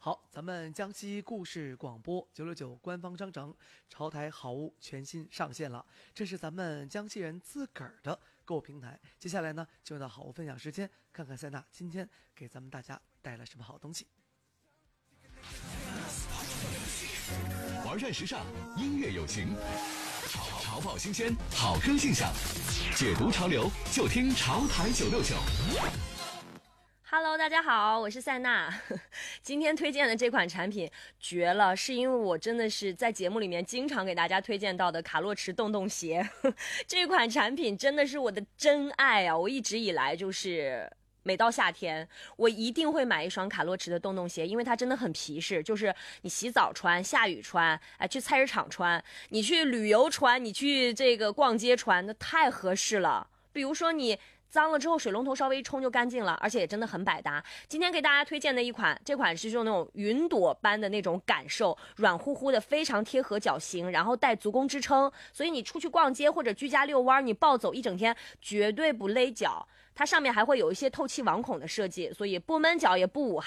好，咱们江西故事广播969官方商城潮台好物全新上线了，这是咱们江西人自个儿的购物平台。接下来呢，就到好物分享时间，看看塞纳今天给咱们大家带来什么好东西。 玩转时尚，音乐有情，潮爆新鲜，好歌欣赏，解读潮流就听潮台969。 Hello， 大家好，我是塞纳。今天推荐的这款产品绝了，是因为我真的是在节目里面经常给大家推荐到的卡洛驰洞洞鞋。这款产品真的是我的真爱啊！我一直以来就是每到夏天，我一定会买一双卡洛驰的洞洞鞋，因为它真的很皮实，就是你洗澡穿、下雨穿，去菜市场穿，你去旅游穿，你去这个逛街穿，那太合适了。比如说你脏了之后水龙头稍微一冲就干净了，而且也真的很百搭。今天给大家推荐的这款是用那种云朵般的那种感受，软乎乎的，非常贴合脚型，然后带足弓支撑，所以你出去逛街或者居家遛弯，你暴走一整天绝对不勒脚。它上面还会有一些透气网孔的设计，所以不闷脚也不捂